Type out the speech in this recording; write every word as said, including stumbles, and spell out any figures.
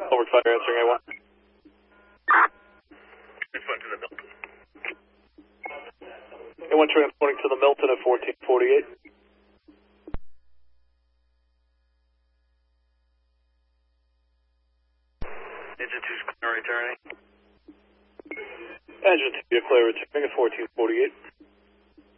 Over fire answering A one. Respond to the Milton. A one transporting to the Milton at fourteen forty-eight. Engine two's clear returning. Engine two, you're clear returning at fourteen forty-eight.